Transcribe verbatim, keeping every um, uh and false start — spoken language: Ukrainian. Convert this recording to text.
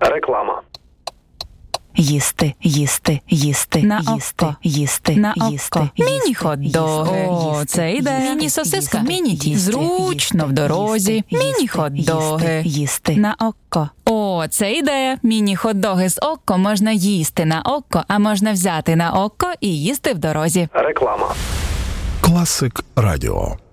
Реклама. Їсти, їсти, їсти, На їсти, око. їсти, На їсти, око. їсти, Міні-хот-доги. їсти, О, це іде. їсти, Міні-сосиска. їсти, Міні-тісто. їсти, Зручно в дорозі. їсти, Міні-хот-доги. їсти, їсти. На око. О, це ідея. Міні-хот-доги з око можна їсти на око, а можна взяти на око і їсти в дорозі. Реклама. Класик Радіо.